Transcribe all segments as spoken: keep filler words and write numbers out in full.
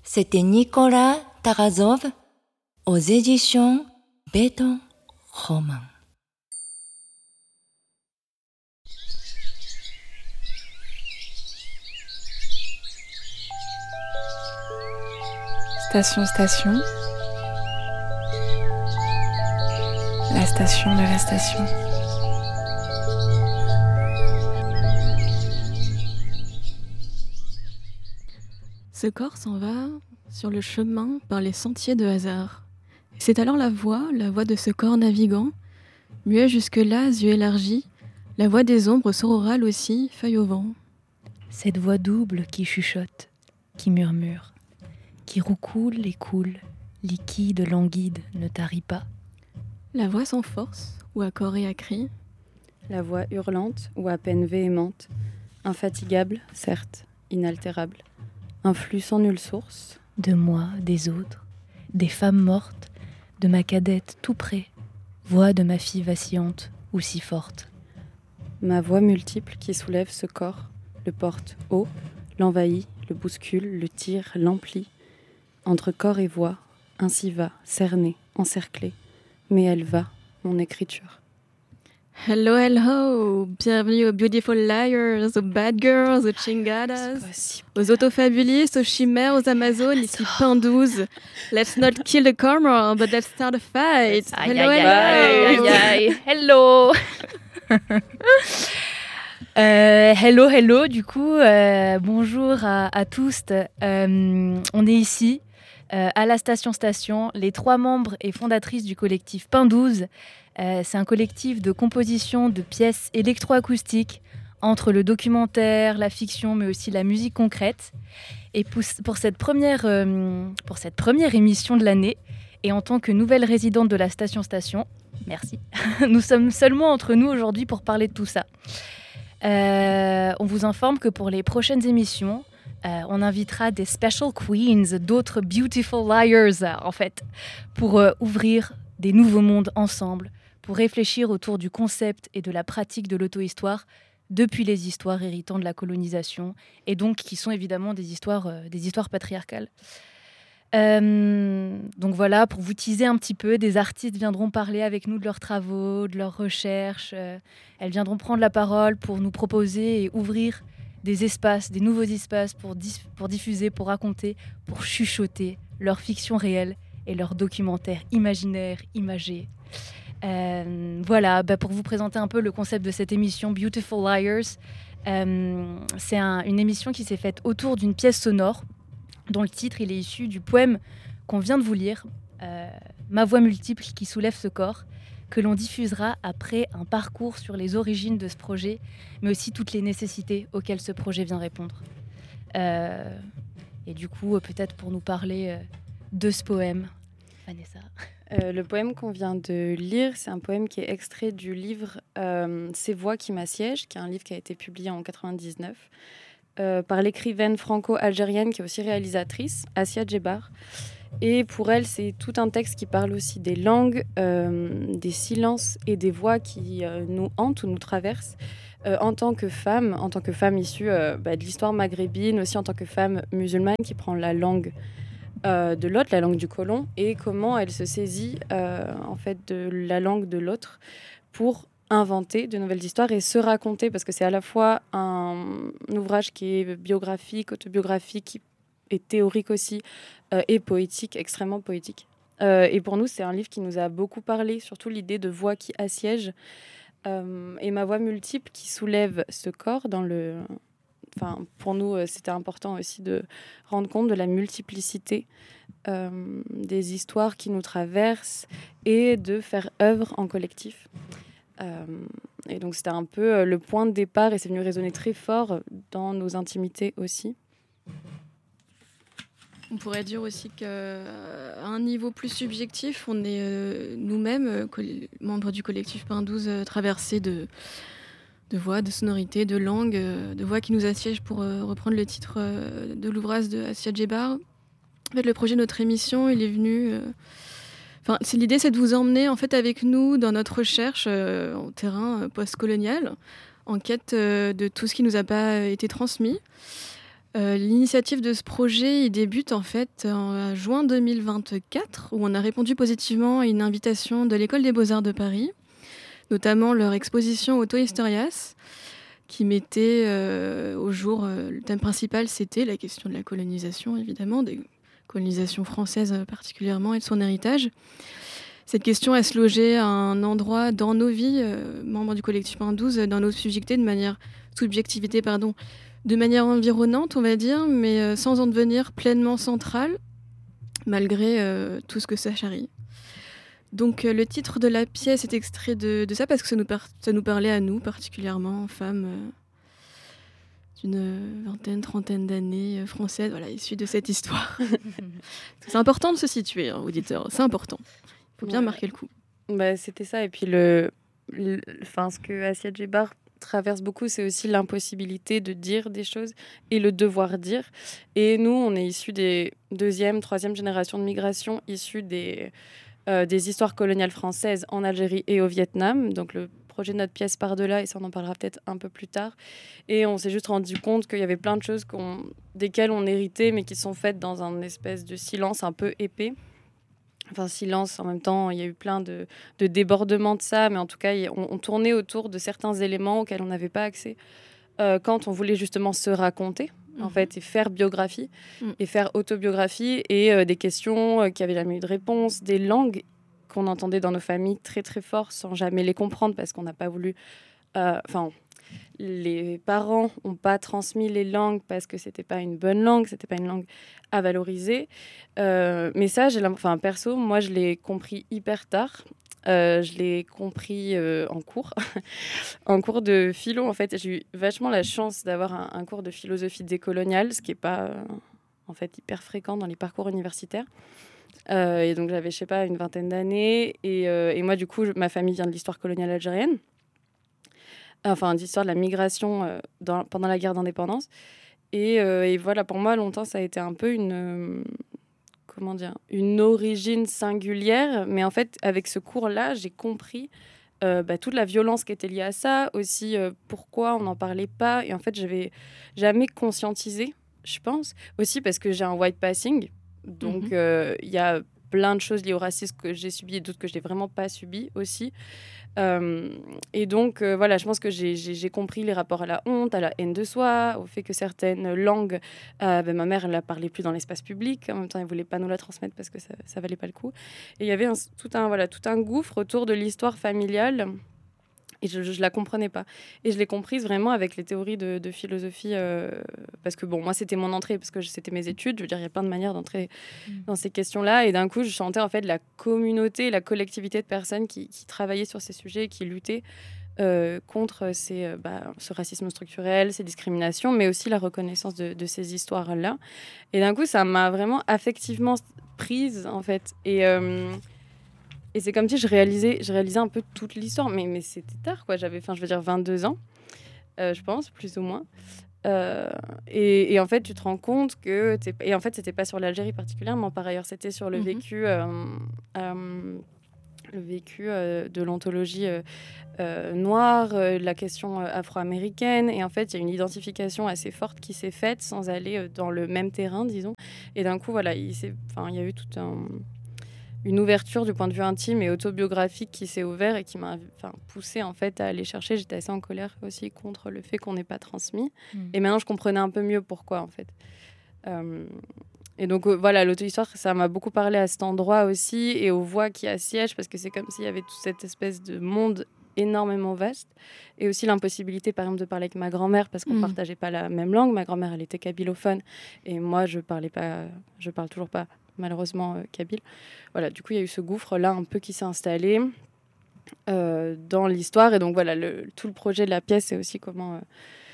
C'était Nicolas Tarazov aux éditions Béton Roman. Station, station. La station de la station. Ce corps s'en va sur le chemin par les sentiers de hasard. Et c'est alors la voix, la voix de ce corps navigant, muet jusque-là, yeux élargis, la voix des ombres sororales aussi, feuille au vent. Cette voix double qui chuchote, qui murmure, qui roucoule et coule, liquide, languide, ne tarit pas. La voix sans force, ou à corps et à cri. La voix hurlante, ou à peine véhémente, infatigable, certes, inaltérable. Un flux sans nulle source. De moi, des autres, des femmes mortes, de ma cadette tout près, voix de ma fille vacillante ou si forte. Ma voix multiple qui soulève ce corps, le porte haut, l'envahit, le bouscule, le tire, l'emplit. Entre corps et voix, ainsi va, cernée, encerclée. Mais elle va, mon écriture. Hello, hello! Bienvenue aux Beautiful Liars, aux Bad Girls, aux Chingadas, aux autofabulistes, aux chimères, aux Amazones, ici Pain douze. Let's not kill the camera, but let's start a fight. Aïe, Hello, aïe, hello! aïe, aïe, aïe. Hello! Euh, hello, hello, du coup, euh, bonjour à, à tous. Euh, on est ici, euh, à la Station Station, les trois membres et fondatrices du collectif Pain douze. Euh, c'est un collectif de composition de pièces électroacoustiques entre le documentaire, la fiction, mais aussi la musique concrète. Et pour, pour, cette, première, euh, pour cette première émission de l'année, et en tant que nouvelle résidente de la Station Station, merci, nous sommes seulement entre nous aujourd'hui pour parler de tout ça. Euh, on vous informe que pour les prochaines émissions, euh, on invitera des special queens, d'autres beautiful liars, en fait, pour euh, ouvrir des nouveaux mondes ensemble, pour réfléchir autour du concept et de la pratique de l'auto-histoire depuis les histoires héritant de la colonisation, et donc qui sont évidemment des histoires, euh, des histoires patriarcales. Euh, donc voilà, pour vous teaser un petit peu, des artistes viendront parler avec nous de leurs travaux, de leurs recherches. Euh, elles viendront prendre la parole pour nous proposer et ouvrir des espaces, des nouveaux espaces pour, dis- pour diffuser, pour raconter, pour chuchoter leur fiction réelle et leurs documentaires imaginaires, imagés. Euh, voilà, bah pour vous présenter un peu le concept de cette émission Beautiful Liars, euh, c'est un, une émission qui s'est faite autour d'une pièce sonore dont le titre il est issu du poème qu'on vient de vous lire, euh, Ma voix multiple qui soulève ce corps, que l'on diffusera après un parcours sur les origines de ce projet, mais aussi toutes les nécessités auxquelles ce projet vient répondre. Euh, et du coup, peut-être pour nous parler euh, de ce poème, Vanessa. Euh, le poème qu'on vient de lire, c'est un poème qui est extrait du livre euh, Ces voix qui m'assiègent, qui est un livre qui a été publié en quatre-vingt-dix-neuf euh, par l'écrivaine franco-algérienne qui est aussi réalisatrice, Assia Djebar. Et pour elle, c'est tout un texte qui parle aussi des langues, euh, des silences et des voix qui euh, nous hantent ou nous traversent euh, en tant que femme, en tant que femme issue euh, bah, de l'histoire maghrébine, aussi en tant que femme musulmane qui prend la langue Euh, de l'autre, la langue du colon, et comment elle se saisit euh, en fait de la langue de l'autre pour inventer de nouvelles histoires et se raconter, parce que c'est à la fois un, un ouvrage qui est biographique, autobiographique et théorique aussi, euh, et poétique, extrêmement poétique. Euh, et pour nous, c'est un livre qui nous a beaucoup parlé, surtout l'idée de voix qui assiègent, euh, et ma voix multiple qui soulève ce corps dans le... Enfin, pour nous, c'était important aussi de rendre compte de la multiplicité euh, des histoires qui nous traversent et de faire œuvre en collectif. Euh, et donc, c'était un peu le point de départ et c'est venu résonner très fort dans nos intimités aussi. On pourrait dire aussi qu'à un niveau plus subjectif, on est euh, nous-mêmes, euh, coll- membres du collectif Pain douze, euh, traversés de... de voix, de sonorités, de langues, de voix qui nous assiègent pour euh, reprendre le titre euh, de l'ouvrage de Assia Djebar. En fait, le projet de notre émission, il est venu... Euh... Enfin, c'est, l'idée, c'est de vous emmener en fait, avec nous dans notre recherche euh, en terrain euh, post-colonial, en quête euh, de tout ce qui ne nous a pas été transmis. Euh, l'initiative de ce projet il débute en fait en juin deux mille vingt-quatre, où on a répondu positivement à une invitation de l'École des Beaux-Arts de Paris, notamment leur exposition Auto Historias, qui mettait euh, au jour, euh, le thème principal c'était la question de la colonisation, évidemment, des colonisations françaises euh, particulièrement, et de son héritage. Cette question, elle se logeait à un endroit dans nos vies, euh, membres du collectif un douze, dans nos subjectivités, de manière, subjectivité, pardon, de manière environnante, on va dire, mais euh, sans en devenir pleinement centrale, malgré euh, tout ce que ça charrie. Donc euh, le titre de la pièce est extrait de, de ça parce que ça nous, par- ça nous parlait à nous, particulièrement, femmes euh, d'une vingtaine, trentaine d'années, euh, françaises, voilà, issues de cette histoire. C'est important de se situer, hein, auditeurs, c'est important. Il faut bien Ouais. marquer le coup. Bah, c'était ça. Et puis, le, le, enfin, ce que Assia Djebar traverse beaucoup, c'est aussi l'impossibilité de dire des choses et le devoir dire. Et nous, on est issus des deuxième, troisième génération de migration, issus des, euh, des histoires coloniales françaises en Algérie et au Vietnam. Donc, le projet de notre pièce part de là, et ça, on en parlera peut-être un peu plus tard. Et on s'est juste rendu compte qu'il y avait plein de choses qu'on, desquelles on héritait, mais qui sont faites dans un espèce de silence un peu épais. Enfin, silence, en même temps, il y a eu plein de, de débordements de ça, mais en tout cas, on, on tournait autour de certains éléments auxquels on n'avait pas accès euh, quand on voulait justement se raconter, mmh. en fait, et faire biographie, mmh. et faire autobiographie, et euh, des questions euh, qui n'avaient jamais eu de réponse, des langues qu'on entendait dans nos familles très, très fort, sans jamais les comprendre, parce qu'on n'a pas voulu... Enfin... Euh, les parents n'ont pas transmis les langues parce que c'était pas une bonne langue, c'était pas une langue à valoriser. Euh, mais ça, j'ai enfin, perso, moi, je l'ai compris hyper tard. Euh, je l'ai compris euh, en cours, en cours de philo. En fait, j'ai eu vachement la chance d'avoir un, un cours de philosophie décoloniale, ce qui n'est pas euh, en fait hyper fréquent dans les parcours universitaires. Euh, et donc, j'avais, je sais pas, une vingtaine d'années. Et, euh, et moi, du coup, je, ma famille vient de l'histoire coloniale algérienne. Enfin, d'histoire de la migration euh, dans, pendant la guerre d'indépendance. Et, euh, et voilà, pour moi, longtemps, ça a été un peu une, euh, comment dire, une origine singulière. Mais en fait, avec ce cours-là, j'ai compris euh, bah, toute la violence qui était liée à ça, aussi euh, pourquoi on n'en parlait pas. Et en fait, j'avais jamais conscientisé, je pense. Aussi parce que j'ai un white passing. Donc, il mm-hmm. euh, y a plein de choses liées au racisme que j'ai subi et d'autres que je n'ai vraiment pas subi aussi. Euh, et donc, euh, voilà, je pense que j'ai, j'ai, j'ai compris les rapports à la honte, à la haine de soi, au fait que certaines langues, euh, ben, ma mère, elle ne la parlait plus dans l'espace public. En même temps, elle ne voulait pas nous la transmettre parce que ça ne valait pas le coup. Et il y avait un, tout, un, voilà, tout un gouffre autour de l'histoire familiale. Et je ne la comprenais pas. Et je l'ai comprise vraiment avec les théories de, de philosophie. Euh, parce que, bon, moi, c'était mon entrée, parce que c'était mes études. Je veux dire, il y a plein de manières d'entrer mmh. dans ces questions-là. Et d'un coup, je sentais, en fait, la communauté, la collectivité de personnes qui, qui travaillaient sur ces sujets et qui luttaient euh, contre ces, euh, bah, ce racisme structurel, ces discriminations, mais aussi la reconnaissance de, de ces histoires-là. Et d'un coup, ça m'a vraiment affectivement prise, en fait. Et... Euh, Et c'est comme si je réalisais, je réalisais un peu toute l'histoire. Mais, mais c'était tard, quoi. J'avais, enfin, je veux dire, vingt-deux ans, euh, je pense, plus ou moins. Euh, et, et en fait, tu te rends compte que... T'es... Et en fait, c'était pas sur l'Algérie particulièrement, par ailleurs. C'était sur le mm-hmm. vécu, euh, euh, le vécu euh, de l'ontologie euh, euh, noire, euh, la question euh, afro-américaine. Et en fait, il y a une identification assez forte qui s'est faite sans aller euh, dans le même terrain, disons. Et d'un coup, voilà, il, s'est... enfin, il y a eu tout un... une ouverture du point de vue intime et autobiographique qui s'est ouverte et qui m'a enfin, poussée en fait, à aller chercher. J'étais assez en colère aussi contre le fait qu'on n'ait pas transmis. Mmh. Et maintenant, je comprenais un peu mieux pourquoi, en fait. Euh, et donc, euh, voilà, l'auto-histoire, ça m'a beaucoup parlé à cet endroit aussi et aux voix qui assiègent, parce que c'est comme s'il y avait toute cette espèce de monde énormément vaste. Et aussi l'impossibilité, par exemple, de parler avec ma grand-mère, parce qu'on ne mmh. partageait pas la même langue. Ma grand-mère, elle était kabylophone. Et moi, je parlais pas... Je parle toujours pas... malheureusement euh, kabyle. Voilà, du coup, il y a eu ce gouffre-là un peu qui s'est installé euh, dans l'histoire. Et donc, voilà, le, tout le projet de la pièce, c'est aussi comment, euh,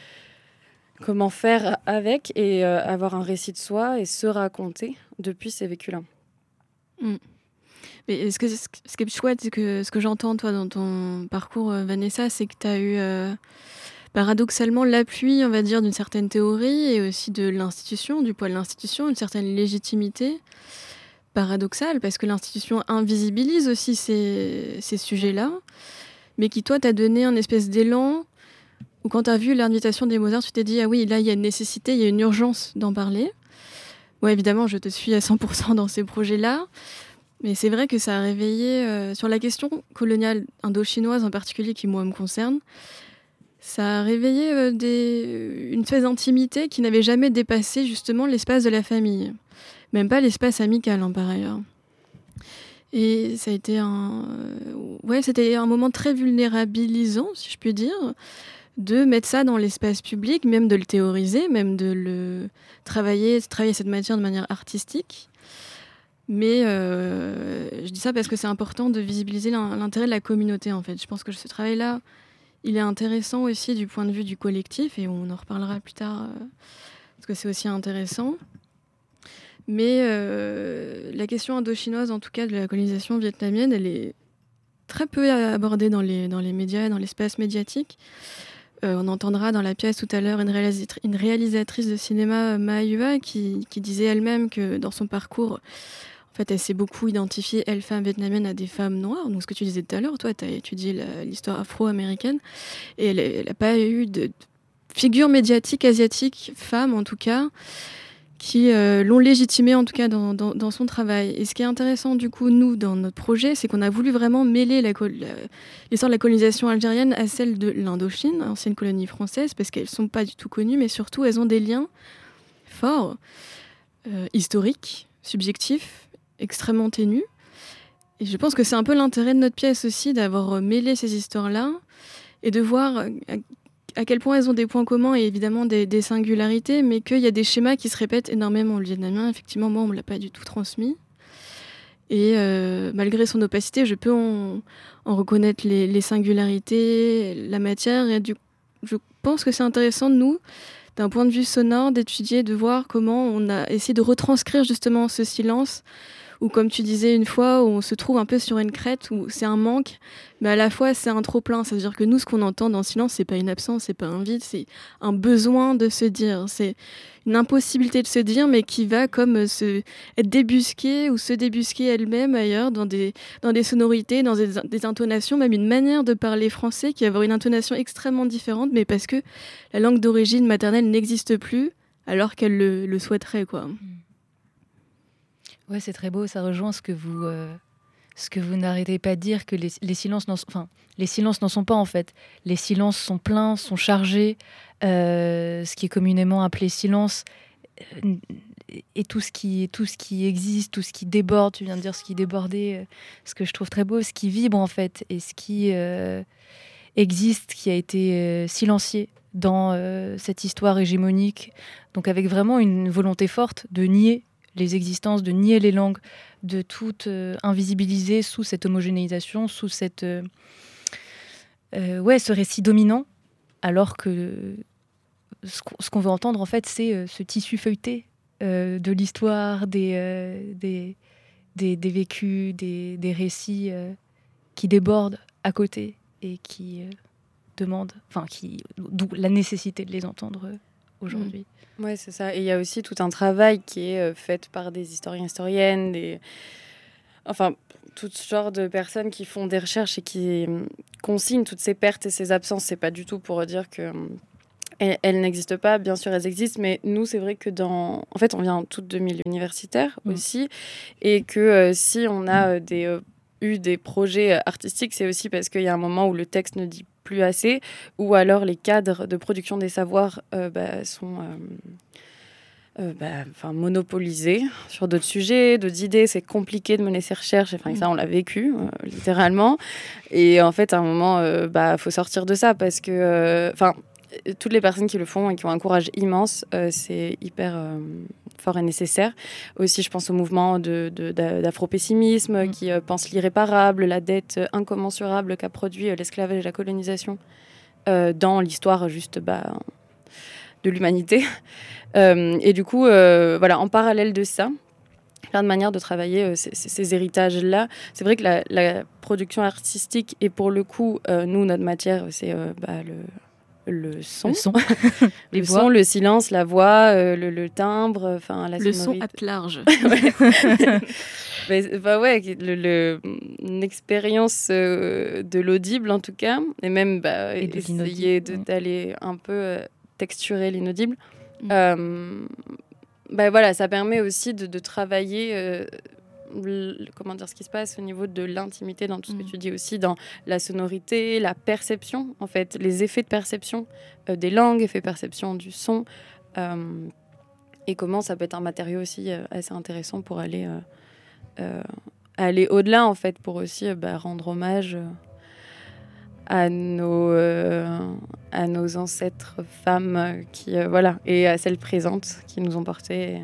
comment faire avec et euh, avoir un récit de soi et se raconter depuis ces vécus-là. Mmh. Mais ce, que, ce qui est chouette, c'est que ce que j'entends, toi, dans ton parcours, euh, Vanessa, c'est que tu as eu... Euh, paradoxalement l'appui, on va dire, d'une certaine théorie et aussi de l'institution, du poids de l'institution, une certaine légitimité paradoxale, parce que l'institution invisibilise aussi ces, ces sujets-là, mais qui, toi, t'a donné un espèce d'élan ou quand tu as vu l'invitation des Mozart, tu t'es dit, ah oui, là, il y a une nécessité, il y a une urgence d'en parler. Ouais, évidemment, je te suis à cent pour cent dans ces projets-là. Mais c'est vrai que ça a réveillé, euh, sur la question coloniale indo-chinoise en particulier, qui moi me concerne, ça a réveillé euh, des, une espèce d'intimité qui n'avait jamais dépassé justement l'espace de la famille. Même pas l'espace amical, hein, par ailleurs. Et ça a été un, euh, ouais, c'était un moment très vulnérabilisant, si je puis dire, de mettre ça dans l'espace public, même de le théoriser, même de le travailler, travailler cette matière de manière artistique. Mais euh, je dis ça parce que c'est important de visibiliser l'intérêt de la communauté, en fait. Je pense que ce travail-là, il est intéressant aussi du point de vue du collectif, et on en reparlera plus tard, euh, parce que c'est aussi intéressant. Mais euh, la question indo-chinoise, en tout cas de la colonisation vietnamienne, elle est très peu abordée dans les, dans les médias, dans l'espace médiatique. Euh, on entendra dans la pièce tout à l'heure une, réalisatri- une réalisatrice de cinéma, Ma Yua, qui, qui disait elle-même que dans son parcours, en fait, elle s'est beaucoup identifiée, elle, femme vietnamienne, à des femmes noires. Donc, ce que tu disais tout à l'heure, toi, tu as étudié la, l'histoire afro-américaine, et elle n'a pas eu de, de figure médiatique asiatique, femme en tout cas, qui euh, l'ont légitimée en tout cas dans, dans, dans son travail. Et ce qui est intéressant du coup, nous, dans notre projet, c'est qu'on a voulu vraiment mêler la, la, l'histoire de la colonisation algérienne à celle de l'Indochine, ancienne colonie française, parce qu'elles ne sont pas du tout connues, mais surtout elles ont des liens forts, euh, historiques, subjectifs, extrêmement ténus. Et je pense que c'est un peu l'intérêt de notre pièce aussi, d'avoir mêlé ces histoires-là et de voir à, à quel point elles ont des points communs et évidemment des, des singularités, mais qu'il y a des schémas qui se répètent énormément. Le vietnamien, effectivement, moi, on ne me l'a pas du tout transmis. Et euh, malgré son opacité, je peux en, en reconnaître les, les singularités, la matière. Et du, je pense que c'est intéressant, de nous, d'un point de vue sonore, d'étudier, de voir comment on a essayé de retranscrire justement ce silence, où, comme tu disais une fois, où on se trouve un peu sur une crête, où c'est un manque, mais à la fois c'est un trop-plein. C'est-à-dire que nous, ce qu'on entend dans le silence, c'est pas une absence, c'est pas un vide, c'est un besoin de se dire. C'est une impossibilité de se dire, mais qui va comme se, être débusquée ou se débusquer elle-même ailleurs, dans des, dans des sonorités, dans des, des intonations, même une manière de parler français qui va avoir une intonation extrêmement différente, mais parce que la langue d'origine maternelle n'existe plus, alors qu'elle le, le souhaiterait, quoi. Ouais, c'est très beau, ça rejoint ce que vous, euh, ce que vous n'arrêtez pas de dire, que les, les silences n'en sont, enfin, les silences n'en sont pas en fait. Les silences sont pleins, sont chargés, euh, ce qui est communément appelé silence, euh, et tout ce, qui, tout ce qui existe, tout ce qui déborde, tu viens de dire ce qui débordait, euh, ce que je trouve très beau, ce qui vibre en fait, et ce qui euh, existe, qui a été euh, silencié dans euh, cette histoire hégémonique, donc avec vraiment une volonté forte de nier les existences, de nier les langues, de tout euh, invisibiliser sous cette homogénéisation, sous cette, euh, euh, ouais, ce récit dominant, alors que ce qu'on, ce qu'on veut entendre, en fait, c'est euh, ce tissu feuilleté euh, de l'histoire, des, euh, des, des, des vécus, des, des récits euh, qui débordent à côté et qui euh, demandent, enfin, qui, d'où la nécessité de les entendre euh, aujourd'hui. Mmh. Oui, c'est ça. Et il y a aussi tout un travail qui est euh, fait par des historiens, historiennes, des... enfin, tout genre de personnes qui font des recherches et qui euh, consignent toutes ces pertes et ces absences. C'est pas du tout pour dire que... Euh, elles, elles n'existent pas, bien sûr, elles existent, mais nous, c'est vrai que dans... En fait, on vient toutes de milieux universitaires mmh. aussi, et que euh, si on a euh, des, euh, eu des projets artistiques, c'est aussi parce qu'il y a un moment où le texte ne dit plus assez, ou alors les cadres de production des savoirs euh, bah, sont euh, euh, bah, monopolisés sur d'autres sujets, d'autres idées. C'est compliqué de mener ces recherches. Enfin, ça, on l'a vécu, euh, littéralement. Et en fait, à un moment, il euh, bah, faut sortir de ça parce que... Enfin, euh, toutes les personnes qui le font et qui ont un courage immense, euh, c'est hyper... Euh, fort et nécessaire. Aussi, je pense au mouvement de, de, d'afro-pessimisme mmh. qui euh, pense l'irréparable, la dette incommensurable qu'a produit euh, l'esclavage et la colonisation euh, dans l'histoire juste bah, de l'humanité. Euh, et du coup, euh, voilà, en parallèle de ça, plein de manières de travailler euh, ces, ces héritages-là. C'est vrai que la, la production artistique, et pour le coup, euh, nous, notre matière, c'est euh, bah, le... le son, le, son. les le, son, le silence, la voix, euh, le, le timbre, enfin la le sonorité. son at large. Mais, bah ouais, le, le, une expérience euh, de l'audible en tout cas, et même bah, Et de essayer de, l'inaudible. d'aller un peu euh, texturer l'inaudible. Mm. Euh, bah voilà, ça permet aussi de, de travailler, euh, le- comment dire, ce qui se passe au niveau de l'intimité dans tout ce Mm. que tu dis aussi, dans la sonorité, la perception, en fait, les effets de perception euh, des langues, effets de perception du son, euh, et comment ça peut être un matériau aussi euh, assez intéressant pour aller, euh, euh, aller au-delà, en fait, pour aussi euh, bah, rendre hommage euh, à nos, euh, à nos ancêtres femmes euh, qui, euh, voilà, et à celles présentes qui nous ont portées.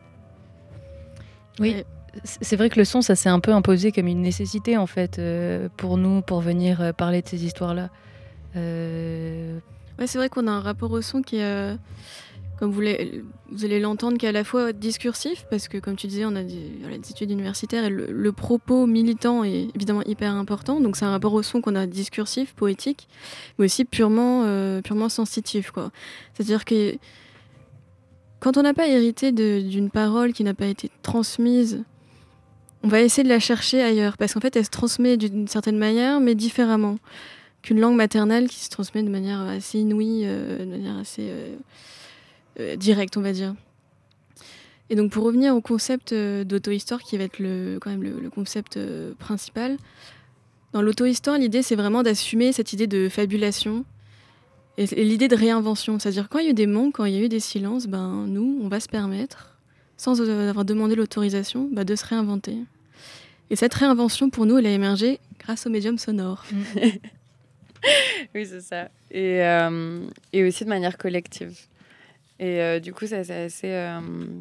Oui, Ouais. c- c'est vrai que le son, ça s'est un peu imposé comme une nécessité en fait euh, pour nous, pour venir euh, parler de ces histoires-là. Euh, Ouais, c'est vrai qu'on a un rapport au son qui est, euh, comme vous, l'avez- vous allez l'entendre, qui est à la fois discursif, parce que comme tu disais, on a des, voilà, des études universitaires et le, le propos militant est évidemment hyper important. Donc c'est un rapport au son qu'on a discursif, poétique, mais aussi purement, euh, purement sensitif, quoi. C'est-à-dire que quand on n'a pas hérité de- d'une parole qui n'a pas été transmise, on va essayer de la chercher ailleurs, parce qu'en fait, elle se transmet d'une certaine manière, mais différemment qu'une langue maternelle qui se transmet de manière assez inouïe, euh, de manière assez euh, euh, directe, on va dire. Et donc, pour revenir au concept euh, d'auto-histoire, qui va être le, quand même le, le concept euh, principal, dans l'auto-histoire, l'idée, c'est vraiment d'assumer cette idée de fabulation et, et l'idée de réinvention. C'est-à-dire, quand il y a eu des manques, quand il y a eu des silences, ben, nous, on va se permettre, sans avoir demandé l'autorisation, ben, de se réinventer. Et cette réinvention, pour nous, elle a émergé grâce au médium sonore. Oui, c'est ça. Et, euh, et aussi de manière collective. Et euh, du coup, ça, c'est assez... euh,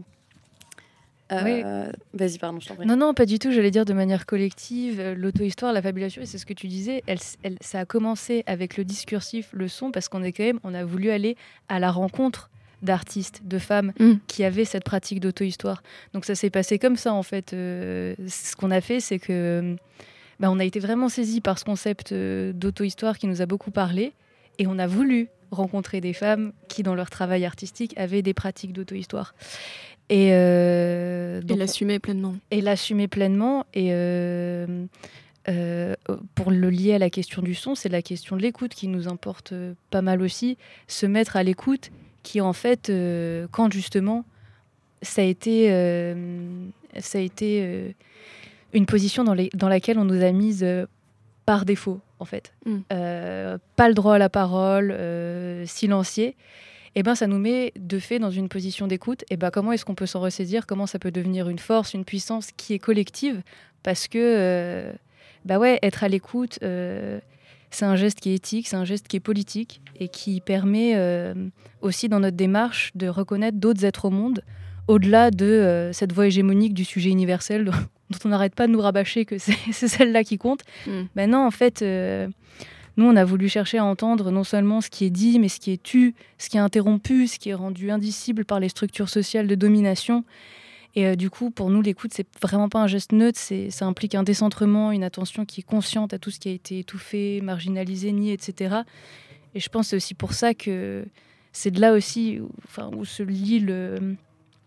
euh, Vas-y, pardon, je t'en prie. Non, non, pas du tout. J'allais dire de manière collective, euh, l'auto-histoire, la fabulation, et c'est ce que tu disais. Elle, elle- ça a commencé avec le discursif, le son, parce qu'on est quand même, on a voulu aller à la rencontre d'artistes, de femmes Mm. qui avaient cette pratique d'auto-histoire. Donc ça s'est passé comme ça en fait. Euh, ce qu'on a fait, c'est que bah, on a été vraiment saisis par ce concept euh, d'auto-histoire qui nous a beaucoup parlé, et on a voulu rencontrer des femmes qui, dans leur travail artistique, avaient des pratiques d'auto-histoire. Et, euh, Et donc, l'assumer pleinement. et l'assumer pleinement. Et euh, euh, pour le lier à la question du son, c'est la question de l'écoute qui nous importe euh, pas mal aussi. Se mettre à l'écoute, qui en fait, euh, quand justement, ça a été, euh, ça a été euh, une position dans, les, dans laquelle on nous a mise euh, par défaut, en fait. Mm. Euh, pas le droit à la parole, euh, silencieux. Et ben, ça nous met de fait dans une position d'écoute. Et ben, comment est-ce qu'on peut s'en ressaisir? Comment ça peut devenir une force, une puissance qui est collective? Parce que, euh, bah ouais, être à l'écoute, euh, c'est un geste qui est éthique, c'est un geste qui est politique et qui permet euh, aussi dans notre démarche de reconnaître d'autres êtres au monde, au-delà de euh, cette voix hégémonique du sujet universel dont dont on n'arrête pas de nous rabâcher que c'est c'est celle-là qui compte. Mm. Ben non, en fait... euh, nous, on a voulu chercher à entendre non seulement ce qui est dit, mais ce qui est tu, ce qui est interrompu, ce qui est rendu indicible par les structures sociales de domination. Et euh, du coup, pour nous, l'écoute, c'est vraiment pas un geste neutre, c'est, ça implique un décentrement, une attention qui est consciente à tout ce qui a été étouffé, marginalisé, nié, et cetera. Et je pense que c'est aussi pour ça que c'est de là aussi où, enfin, où se lie le,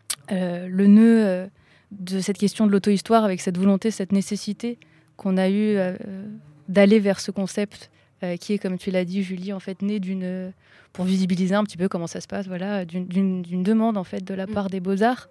euh, le nœud euh, de cette question de l'auto-histoire avec cette volonté, cette nécessité qu'on a eue euh, d'aller vers ce concept euh, qui est, comme tu l'as dit, Julie, en fait, né d'une, pour visibiliser un petit peu comment ça se passe, voilà, d'une, d'une, d'une demande en fait de la part des Beaux-Arts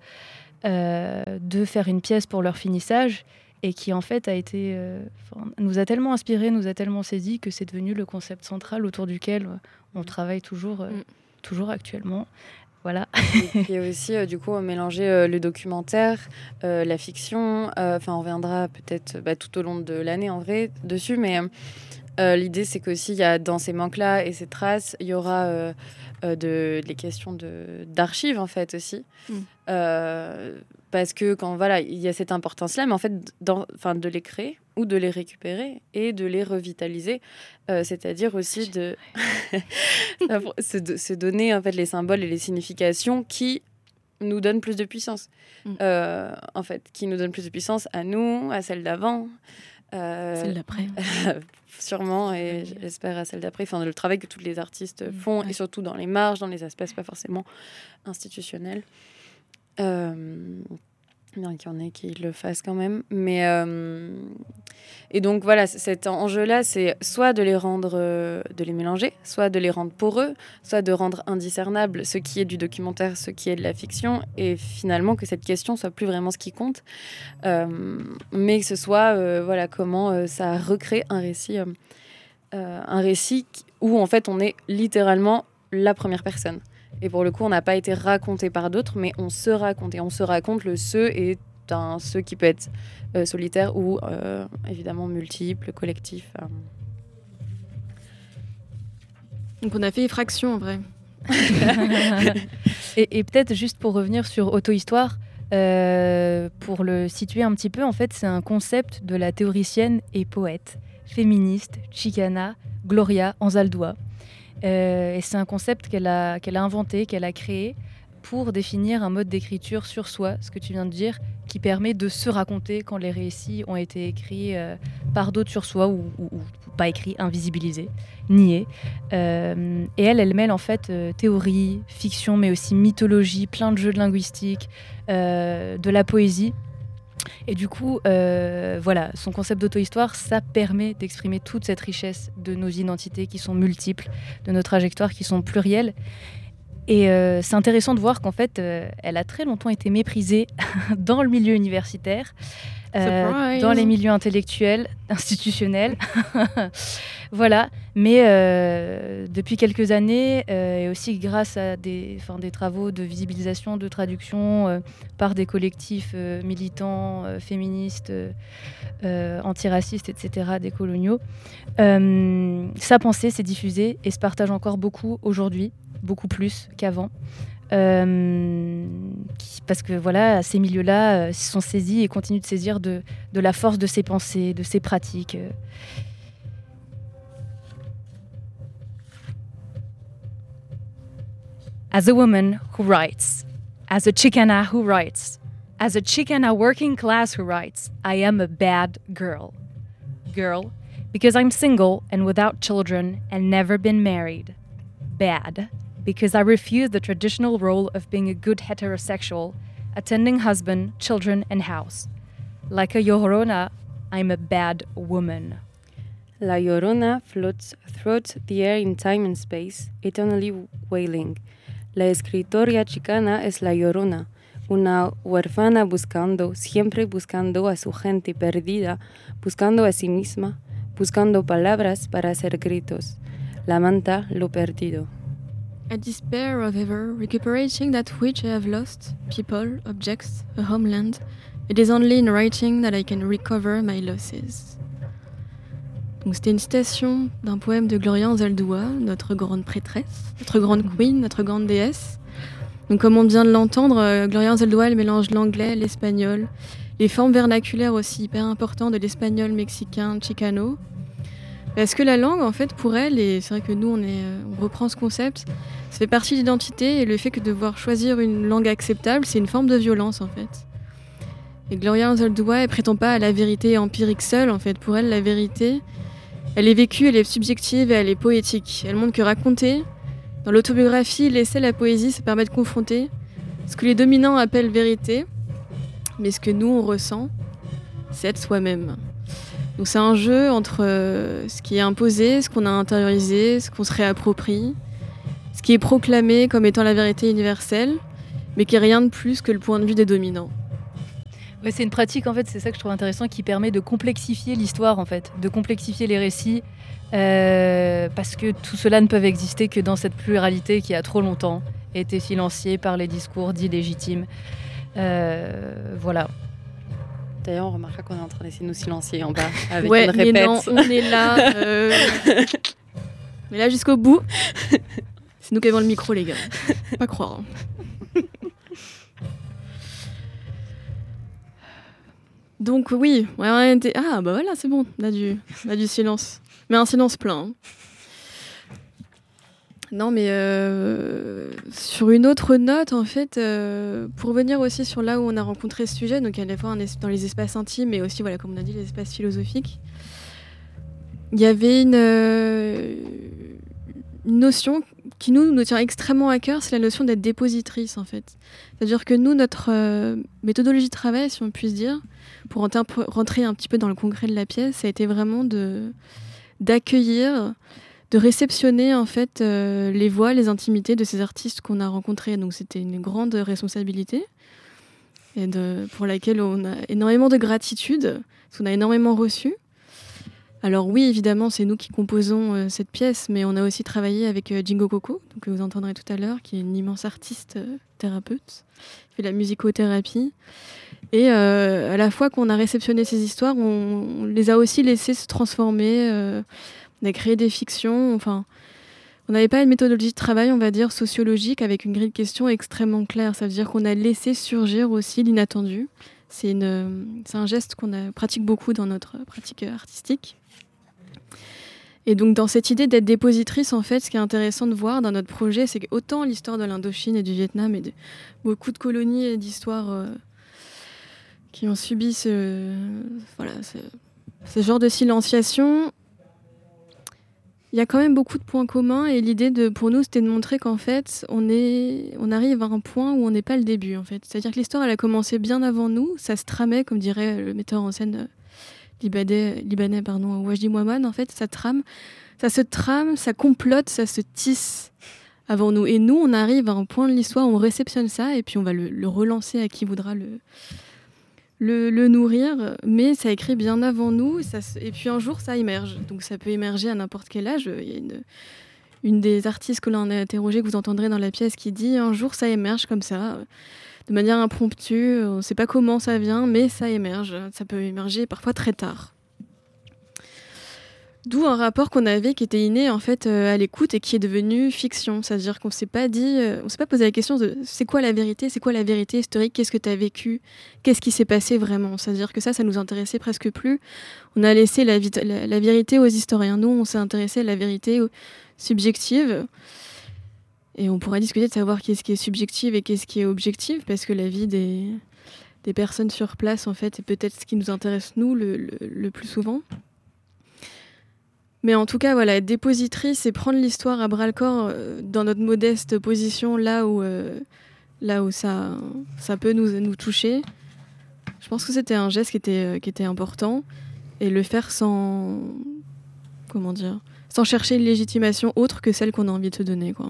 euh, de faire une pièce pour leur finissage et qui en fait a été, euh, nous a tellement inspiré, nous a tellement saisi que c'est devenu le concept central autour duquel euh, on travaille toujours, euh, Mm. toujours actuellement. Voilà. Et puis aussi, euh, du coup, mélanger euh, le documentaire, euh, la fiction. Enfin, on reviendra peut-être bah, tout au long de l'année, en vrai, dessus. Mais euh, l'idée, c'est qu'aussi, il y a dans ces manques-là et ces traces, il y aura euh, euh, de, les questions de, d'archives, en fait, aussi. Mm. Euh, parce que quand, voilà, il y a cette importance-là, mais en fait, dans, de les créer ou de les récupérer et de les revitaliser. Euh, c'est-à-dire aussi de se, de se donner en fait les symboles et les significations qui nous donnent plus de puissance. Mm. Euh, en fait, qui nous donnent plus de puissance à nous, à celle d'avant. Euh, Celle d'après. sûrement, et j'espère à celle d'après. Enfin, le travail que tous les artistes Mm. font, Ouais. et surtout dans les marges, dans les aspects pas forcément institutionnels. Euh, bien qu'il y en ait qui le fassent quand même. Mais, euh, et donc voilà, cet enjeu-là, c'est soit de les rendre, euh, de les mélanger, soit de les rendre poreux, soit de rendre indiscernables ce qui est du documentaire, ce qui est de la fiction, et finalement que cette question soit plus vraiment ce qui compte, euh, mais que ce soit euh, voilà, comment euh, ça recrée un récit, euh, euh, un récit où en fait on est littéralement la première personne. Et pour le coup, on n'a pas été raconté par d'autres, mais on se raconte. Et on se raconte le ce et un ce qui peut être euh, solitaire ou euh, évidemment multiple, collectif. Euh. Donc on a fait effraction en vrai. et, et peut-être juste pour revenir sur Auto-Histoire, euh, pour le situer un petit peu, en fait, c'est un concept de la théoricienne et poète féministe chicana Gloria Anzaldúa. Euh, et c'est un concept qu'elle a, qu'elle a inventé, qu'elle a créé pour définir un mode d'écriture sur soi, ce que tu viens de dire, qui permet de se raconter quand les récits ont été écrits euh, par d'autres sur soi ou, ou, ou pas écrits, invisibilisés, niés. Euh, et elle, elle mêle en fait euh, théorie, fiction, mais aussi mythologie, plein de jeux de linguistique, euh, de la poésie. Et du coup, euh, voilà, son concept d'auto-histoire, ça permet d'exprimer toute cette richesse de nos identités qui sont multiples, de nos trajectoires qui sont plurielles. Et euh, c'est intéressant de voir qu'en fait, euh, elle a très longtemps été méprisée dans le milieu universitaire, euh, dans les milieux intellectuels, institutionnels. Voilà. Mais euh, depuis quelques années, euh, et aussi grâce à des, des travaux de visibilisation, de traduction euh, par des collectifs euh, militants, euh, féministes, euh, antiracistes, et cetera, décoloniaux, euh, sa pensée s'est diffusée et se partage encore beaucoup aujourd'hui, beaucoup plus qu'avant. Euh, qui, parce que voilà, ces milieux-là euh, se sont saisis et continuent de saisir de, de la force de ses pensées, de ses pratiques. Euh. As a woman who writes, as a Chicana who writes, as a Chicana working class who writes, I am a bad girl. Girl, because I'm single and without children and never been married. Bad, because I refuse the traditional role of being a good heterosexual, attending husband, children, and house. Like a Llorona, I'm a bad woman. La Llorona floats through the air in time and space, eternally wailing. La escritora chicana es la Llorona, una huérfana buscando, siempre buscando a su gente perdida, buscando a sí misma, buscando palabras para hacer gritos. Lamenta lo perdido. I despair of ever recuperating that which I have lost, people, objects, a homeland. It is only in writing that I can recover my losses. Donc c'était une citation d'un poème de Gloria Anzaldúa, notre grande prêtresse, notre grande queen, notre grande déesse. Donc comme on vient de l'entendre, euh, Gloria Anzaldúa, elle mélange l'anglais, l'espagnol, les formes vernaculaires aussi hyper importantes de l'espagnol mexicain, chicano. Parce que la langue, en fait, pour elle, et c'est vrai que nous, on, est, on reprend ce concept, ça fait partie de l'identité, et le fait que de devoir choisir une langue acceptable, c'est une forme de violence, en fait. Et Gloria Anzaldúa, elle prétend pas à la vérité empirique seule, en fait. Pour elle, la vérité, elle est vécue, elle est subjective et elle est poétique. Elle montre que raconter, dans l'autobiographie, l'essai, la poésie, ça permet de confronter ce que les dominants appellent vérité, mais ce que nous, on ressent, c'est être soi-même. Donc c'est un jeu entre euh, ce qui est imposé, ce qu'on a intériorisé, ce qu'on se réapproprie, ce qui est proclamé comme étant la vérité universelle, mais qui est rien de plus que le point de vue des dominants. Ouais, c'est une pratique, en fait, c'est ça que je trouve intéressant, qui permet de complexifier l'histoire, en fait, de complexifier les récits, euh, parce que tout cela ne peut exister que dans cette pluralité qui a trop longtemps été silenciée par les discours dits légitimes. Euh, voilà. D'ailleurs, on remarquera qu'on est en train d'essayer de nous silencier en bas avec ouais, une répète. Mais non, on est là. Euh... on est là jusqu'au bout. C'est nous qui avons le micro, les gars. Faut pas croire. Hein. Donc oui, ouais, on était... ah bah voilà, c'est bon, on a du, on a du silence. Mais un silence plein. Hein. Non, mais euh, sur une autre note, en fait, euh, pour revenir aussi sur là où on a rencontré ce sujet, donc à la fois dans les espaces intimes, mais aussi, voilà, comme on a dit, les espaces philosophiques, il y avait une, euh, une notion qui nous, nous tient extrêmement à cœur, c'est la notion d'être dépositrice, en fait. C'est-à-dire que nous, notre euh, méthodologie de travail, si on puisse dire, pour rentrer un, peu, rentrer un petit peu dans le concret de la pièce, ça a été vraiment de, d'accueillir, de réceptionner en fait euh, les voix, les intimités de ces artistes qu'on a rencontrés. Donc c'était une grande responsabilité et de, pour laquelle on a énormément de gratitude, parce qu'on a énormément reçu. Alors oui, évidemment, c'est nous qui composons euh, cette pièce, mais on a aussi travaillé avec euh, Jingo Coco, donc, que vous entendrez tout à l'heure, qui est une immense artiste euh, thérapeute, qui fait de la musicothérapie. Et euh, à la fois qu'on a réceptionné ces histoires, on, on les a aussi laissées se transformer. Euh, on a créé des fictions. Enfin, on n'avait pas une méthodologie de travail, on va dire, sociologique, avec une grille de questions extrêmement claire. Ça veut dire qu'on a laissé surgir aussi l'inattendu. C'est, une, c'est un geste qu'on a, pratique beaucoup dans notre pratique artistique. Et donc dans cette idée d'être dépositrice, en fait, ce qui est intéressant de voir dans notre projet, c'est qu'autant l'histoire de l'Indochine et du Vietnam et de beaucoup de colonies et d'histoires euh, qui ont subi ce, voilà, ce, ce genre de silenciation, il y a quand même beaucoup de points communs. Et l'idée de, pour nous, c'était de montrer qu'en fait, on, est, on arrive à un point où on n'est pas le début. En fait. C'est-à-dire que l'histoire, elle a commencé bien avant nous. Ça se tramait, comme dirait le metteur en scène libanais, libanais pardon, Wajdi Mouhamad. En fait, ça trame, ça se trame, ça complote, ça se tisse avant nous. Et nous, on arrive à un point de l'histoire où on réceptionne ça et puis on va le, le relancer à qui voudra le... Le, le nourrir, mais ça écrit bien avant nous, ça, et puis un jour ça émerge, donc ça peut émerger à n'importe quel âge. Il y a une, une des artistes que l'on a interrogée, que vous entendrez dans la pièce, qui dit un jour ça émerge comme ça, de manière impromptue, on ne sait pas comment ça vient, mais ça émerge, ça peut émerger parfois très tard. D'où un rapport qu'on avait qui était inné en fait euh, à l'écoute et qui est devenu fiction. C'est-à-dire qu'on s'est pas dit, euh, on s'est pas posé la question de c'est quoi la vérité, c'est quoi la vérité historique, qu'est-ce que tu as vécu, qu'est-ce qui s'est passé vraiment. C'est-à-dire que ça, ça nous intéressait presque plus. On a laissé la, vi- la, la vérité aux historiens. Nous, on s'est intéressé à la vérité subjective. Et on pourra discuter de savoir qu'est-ce qui est subjectif et qu'est-ce qui est objectif, parce que la vie des, des personnes sur place, en fait, est peut-être ce qui nous intéresse, nous, le, le, le plus souvent. Mais en tout cas, voilà, être dépositrice et prendre l'histoire à bras-le-corps euh, dans notre modeste position, là où, euh, là où ça, ça peut nous, nous toucher, je pense que c'était un geste qui était, qui était important. Et le faire sans, comment dire, sans chercher une légitimation autre que celle qu'on a envie de se donner, quoi.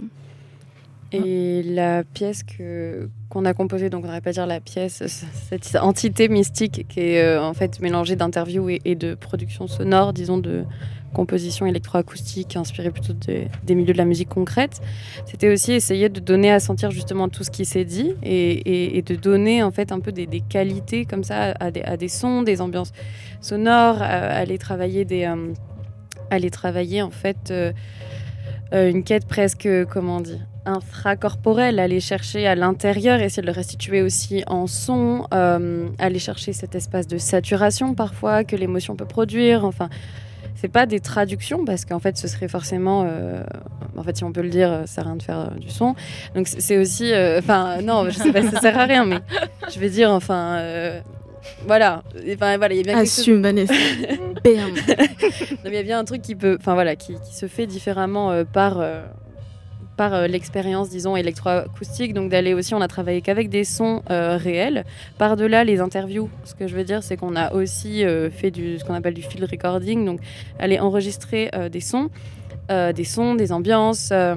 Et la pièce que, qu'on a composée, donc on n'aurait pas dire la pièce, cette entité mystique qui est euh, en fait mélangée d'interviews et, et de production sonore, disons de composition électroacoustique inspirée plutôt de, des milieux de la musique concrète, c'était aussi essayer de donner à sentir justement tout ce qui s'est dit et, et, et de donner en fait un peu des, des qualités comme ça à des, à des sons, des ambiances sonores, à, à aller travailler des, euh, à aller travailler en fait euh, euh, une quête presque, comment dire, infracorporel, aller chercher à l'intérieur, essayer de le restituer aussi en son, euh, aller chercher cet espace de saturation parfois que l'émotion peut produire. Enfin, c'est pas des traductions parce qu'en fait, ce serait forcément, euh, en fait, si on peut le dire, ça sert à rien de faire euh, du son. Donc c'est aussi, enfin, euh, non, je sais pas, ça sert à rien, mais je vais dire, enfin. Euh, Voilà, enfin voilà, il y a bien quelque Assume, chose... Vanessa. Bam. Il y a bien un truc qui peut, enfin voilà, qui, qui se fait différemment euh, par euh, par euh, l'expérience, disons, électroacoustique. Donc d'aller aussi, on a travaillé qu'avec des sons euh, réels. Par-delà les interviews, ce que je veux dire, c'est qu'on a aussi euh, fait du, ce qu'on appelle du field recording, donc aller enregistrer euh, des sons, euh, des sons, des ambiances. Euh,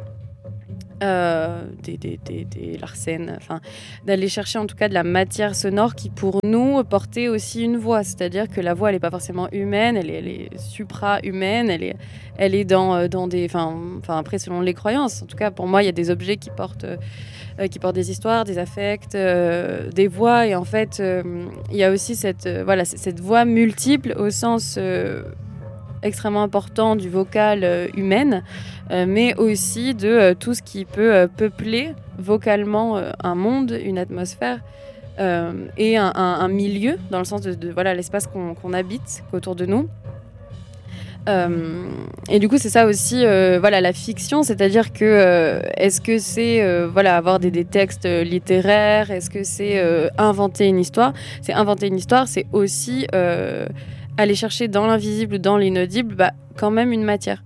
Euh, des, des, des, des Larsen, enfin, d'aller chercher en tout cas de la matière sonore qui pour nous portait aussi une voix, c'est-à-dire que la voix elle n'est pas forcément humaine, elle est, elle est supra-humaine, elle est, elle est dans, dans des, enfin, après selon les croyances, en tout cas pour moi il y a des objets qui portent, euh, qui portent des histoires, des affects, euh, des voix, et en fait euh, il y a aussi cette, euh, voilà, cette voix multiple au sens euh, extrêmement important du vocal euh, humaine, euh, mais aussi de euh, tout ce qui peut euh, peupler vocalement euh, un monde, une atmosphère euh, et un, un, un milieu, dans le sens de, de voilà, l'espace qu'on, qu'on habite, qu'autour de nous. Euh, et du coup, c'est ça aussi, euh, voilà, la fiction, c'est-à-dire que euh, est-ce que c'est euh, voilà, avoir des, des textes littéraires, est-ce que c'est euh, inventer une histoire ? C'est inventer une histoire, c'est aussi euh, aller chercher dans l'invisible ou dans l'inaudible, bah, quand même une matière. Mmh.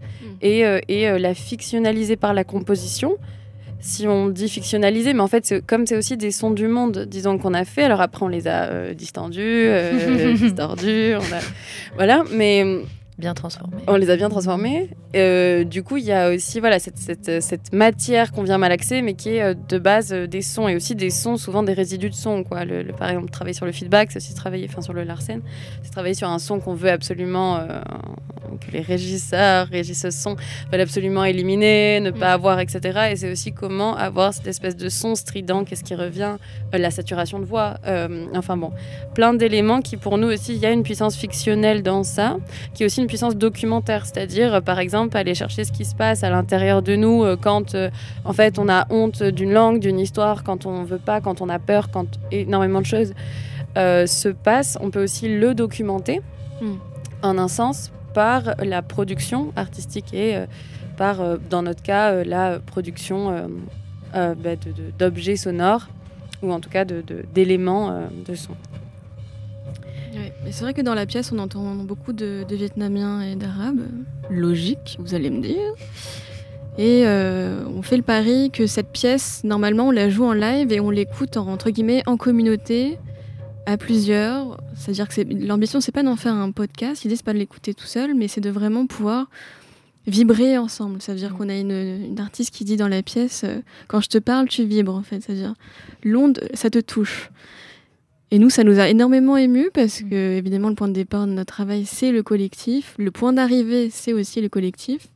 et, euh, et euh, la fictionnaliser par la composition. Si on dit fictionnaliser, mais en fait, c'est, comme c'est aussi des sons du monde, disons, qu'on a fait, alors après, on les a euh, distendus, euh, distordus, on a... voilà, mais... Bien transformés. On les a bien transformés. Euh, du coup, il y a aussi voilà, cette, cette, cette matière qu'on vient malaxer, mais qui est euh, de base euh, des sons, et aussi des sons, souvent des résidus de sons. Quoi. Le, le, par exemple, travailler sur le feedback, c'est aussi travailler, enfin sur le Larsen, c'est travailler sur un son qu'on veut absolument, euh, que les régisseurs, régisseuses son veulent absolument éliminer, ne pas avoir, et cetera. Et c'est aussi comment avoir cette espèce de son strident, qu'est-ce qui revient, euh, la saturation de voix, euh, enfin bon, plein d'éléments qui pour nous aussi, il y a une puissance fictionnelle dans ça, qui est aussi une puissance documentaire, c'est-à-dire, euh, par exemple, aller chercher ce qui se passe à l'intérieur de nous euh, quand, euh, en fait, on a honte d'une langue, d'une histoire, quand on veut pas, quand on a peur, quand énormément de choses euh, se passent. On peut aussi le documenter, mm. en un sens, par la production artistique et euh, par, euh, dans notre cas, euh, la production euh, euh, bah, de, de, d'objets sonores, ou en tout cas de, de, d'éléments euh, de son. Ouais, mais c'est vrai que dans la pièce, on entend beaucoup de, de Vietnamiens et d'Arabes. Logique, vous allez me dire. Et euh, on fait le pari que cette pièce, normalement, on la joue en live et on l'écoute en, entre guillemets en communauté, à plusieurs. C'est-à-dire que c'est, l'ambition, c'est pas d'en faire un podcast. L'idée, c'est pas de l'écouter tout seul, mais c'est de vraiment pouvoir vibrer ensemble. Ça veut dire qu'on a une, une artiste qui dit dans la pièce euh, « Quand je te parle, tu vibres ». En fait. C'est-à-dire l'onde, ça te touche. Et nous, ça nous a énormément émus parce que, évidemment, le point de départ de notre travail, c'est le collectif. Le point d'arrivée, c'est aussi le collectif.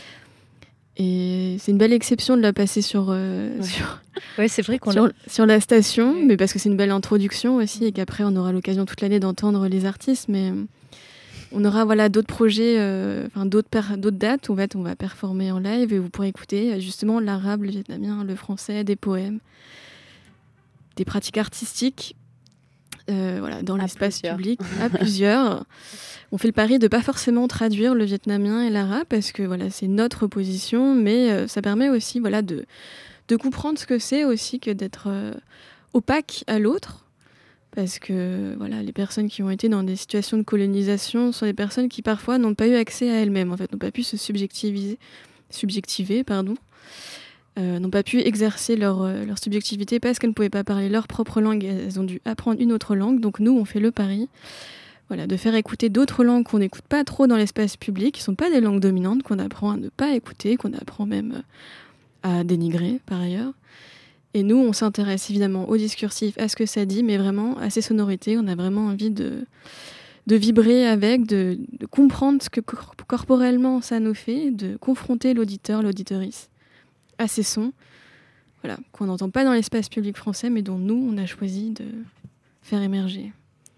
Et c'est une belle exception de la passer sur, euh, ouais. sur, ouais, c'est vrai qu'on sur, sur la station, ouais. mais parce que c'est une belle introduction aussi et qu'après, on aura l'occasion toute l'année d'entendre les artistes. Mais on aura voilà, d'autres projets, euh, enfin, d'autres, per- d'autres dates où en fait, on va performer en live et vous pourrez écouter justement l'arabe, le vietnamien, le français, des poèmes, des pratiques artistiques. Euh, voilà, dans à l'espace plusieurs. public, à plusieurs. On fait le pari de ne pas forcément traduire le vietnamien et l'arabe parce que voilà, c'est notre position, mais euh, ça permet aussi voilà, de, de comprendre ce que c'est aussi que d'être euh, opaque à l'autre. Parce que voilà, les personnes qui ont été dans des situations de colonisation sont des personnes qui parfois n'ont pas eu accès à elles-mêmes, en fait, n'ont pas pu se subjectiviser, subjectiver, pardon. Euh, n'ont pas pu exercer leur, euh, leur subjectivité parce qu'elles ne pouvaient pas parler leur propre langue, elles ont dû apprendre une autre langue. Donc nous, on fait le pari voilà, de faire écouter d'autres langues qu'on n'écoute pas trop dans l'espace public, qui ne sont pas des langues dominantes, qu'on apprend à ne pas écouter, qu'on apprend même à dénigrer par ailleurs. Et nous, on s'intéresse évidemment au discursif, à ce que ça dit, mais vraiment à ces sonorités. On a vraiment envie de, de vibrer avec, de, de comprendre ce que cor- corporellement ça nous fait, de confronter l'auditeur, l'auditorice à ces sons, voilà, qu'on n'entend pas dans l'espace public français, mais dont nous, on a choisi de faire émerger.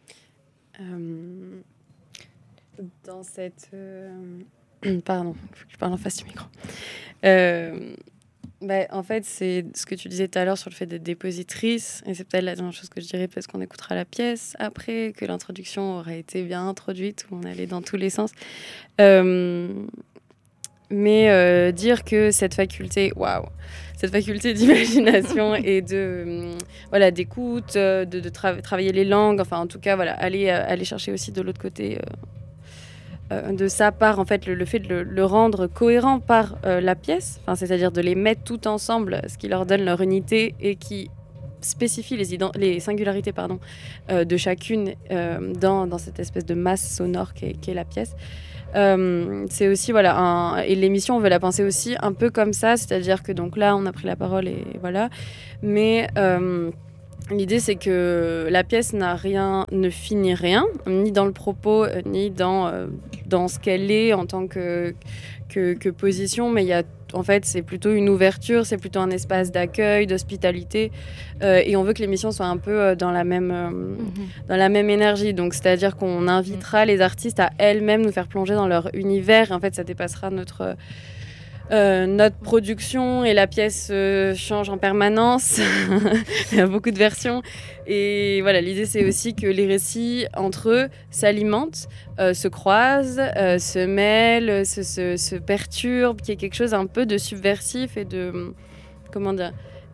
Euh, dans cette... Euh... Pardon, il faut que je parle en face du micro. Euh, bah, en fait, c'est ce que tu disais tout à l'heure sur le fait d'être dépositrice, et c'est peut-être la dernière chose que je dirais parce qu'on écoutera la pièce après, que l'introduction aura été bien introduite, où on allait dans tous les sens. Euh... Mais euh, dire que cette faculté, waouh, cette faculté d'imagination et de euh, voilà d'écoute, de, de tra- travailler les langues, enfin en tout cas voilà aller euh, aller chercher aussi de l'autre côté euh, euh, de ça par en fait le, le fait de le, le rendre cohérent par euh, la pièce, enfin c'est-à-dire de les mettre tout ensemble, ce qui leur donne leur unité et qui spécifie les, ident- les singularités pardon euh, de chacune euh, dans dans cette espèce de masse sonore qu'est, qu'est la pièce. Euh, c'est aussi voilà un, et l'émission on veut la penser aussi un peu comme ça, c'est-à-dire que donc là on a pris la parole et voilà, mais euh, l'idée c'est que la pièce n'a rien, ne finit rien, ni dans le propos ni dans euh, dans ce qu'elle est en tant que que, que position, mais il y a en fait, c'est plutôt une ouverture, c'est plutôt un espace d'accueil, d'hospitalité, euh, et on veut que l'émission soit un peu euh, dans la même euh, mm-hmm. dans la même énergie. Donc, c'est-à-dire qu'on invitera mm-hmm. les artistes à elles-mêmes nous faire plonger dans leur univers. Et en fait, ça dépassera notre euh, notre production et la pièce euh, change en permanence. Il y a beaucoup de versions. Et voilà, l'idée, c'est aussi que les récits entre eux s'alimentent, euh, se croisent, euh, se mêlent, se, se, se perturbent, qu'il y ait quelque chose un peu de subversif et de comment dire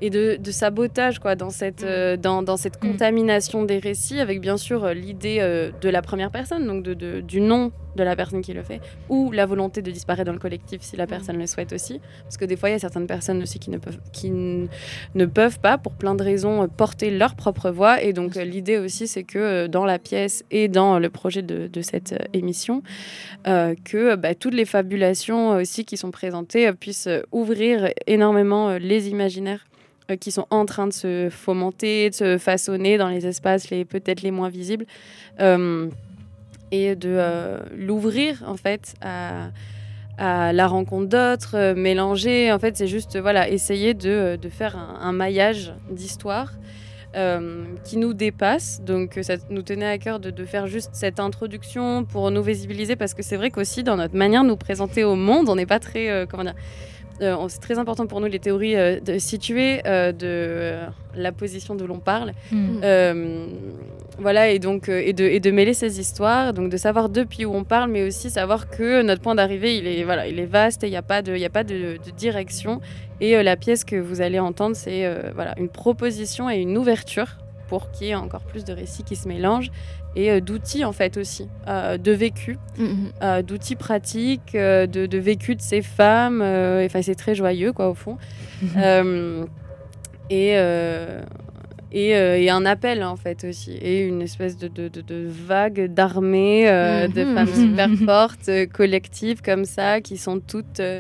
et de, de sabotage quoi, dans, cette, euh, dans, dans cette contamination des récits, avec bien sûr euh, l'idée euh, de la première personne, donc de, de, du nom de la personne qui le fait, ou la volonté de disparaître dans le collectif si la personne le souhaite aussi. Parce que des fois, il y a certaines personnes aussi qui ne peuvent, qui n- ne peuvent pas, pour plein de raisons, porter leur propre voix. Et donc, euh, l'idée aussi, c'est que euh, dans la pièce et dans le projet de, de cette euh, émission, euh, que bah, toutes les fabulations aussi qui sont présentées euh, puissent euh, ouvrir énormément euh, les imaginaires euh, qui sont en train de se fomenter, de se façonner dans les espaces les, peut-être les moins visibles. Euh, et de euh, l'ouvrir en fait à, à la rencontre d'autres, euh, mélanger. En fait, c'est juste voilà, essayer de, de faire un, un maillage d'histoire euh, qui nous dépasse. Donc, ça nous tenait à cœur de, de faire juste cette introduction pour nous visibiliser, parce que c'est vrai qu'aussi dans notre manière de nous présenter au monde, on n'est pas très euh, comment dire. Euh, c'est très important pour nous les théories euh, de situer euh, de euh, la position d'où l'on parle. Mm. Euh, voilà, et donc euh, et, de, et de mêler ces histoires, donc de savoir depuis où on parle, mais aussi savoir que notre point d'arrivée, il est, voilà, il est vaste et il n'y a pas de, il y a pas de, de direction. Et euh, la pièce que vous allez entendre, c'est euh, voilà, une proposition et une ouverture pour qu'il y ait encore plus de récits qui se mélangent et euh, d'outils en fait aussi, euh, de vécu, Mm-hmm. euh, d'outils pratiques, euh, de, de vécu de ces femmes. Euh, enfin, c'est très joyeux quoi au fond. euh, et, euh, et, euh, et un appel en fait aussi, et une espèce de, de, de, de vague d'armée euh, de Mhm. femmes super fortes, euh, collectives comme ça, qui sont toutes euh,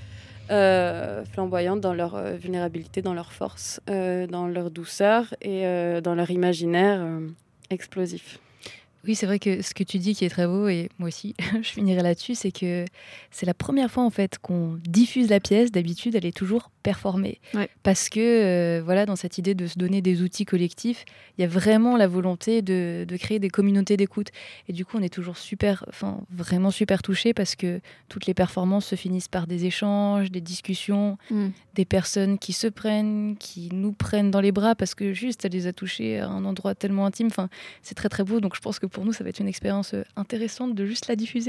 euh, flamboyantes dans leur euh, vulnérabilité, dans leur force, euh, dans leur douceur et euh, dans leur imaginaire euh, explosif. Oui, c'est vrai que ce que tu dis qui est très beau, et moi aussi, je finirai là-dessus, c'est que c'est la première fois en fait qu'on diffuse la pièce. D'habitude, elle est toujours performée. Ouais. Parce que, euh, voilà, dans cette idée de se donner des outils collectifs, il y a vraiment la volonté de, de créer des communautés d'écoute. Et du coup, on est toujours super, enfin, vraiment super touchés, parce que toutes les performances se finissent par des échanges, des discussions, Mm. des personnes qui se prennent, qui nous prennent dans les bras, parce que juste, elle les a touchés à un endroit tellement intime. Enfin, c'est très très beau, donc je pense que pour nous, ça va être une expérience euh, intéressante de juste la diffuser,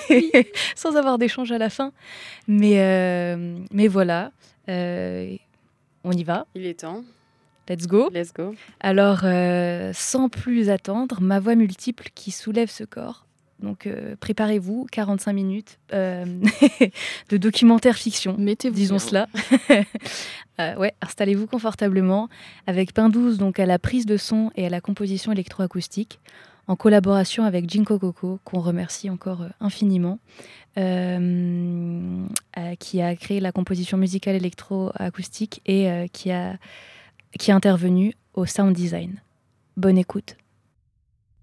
sans avoir d'échange à la fin. Mais, euh, mais voilà, euh, on y va, Il est temps. let's go. Let's go. Alors, euh, sans plus attendre, ma voix multiple qui soulève ce corps. Donc, euh, préparez-vous, quarante-cinq minutes euh, de documentaire fiction, Mettez-vous disons bien. cela. Euh, ouais, installez-vous confortablement, avec Pain douze donc à la prise de son et à la composition électroacoustique, en collaboration avec Jinko Coco, qu'on remercie encore euh, infiniment, euh, euh, qui a créé la composition musicale électroacoustique et euh, qui, a, qui a intervenu au sound design. Bonne écoute.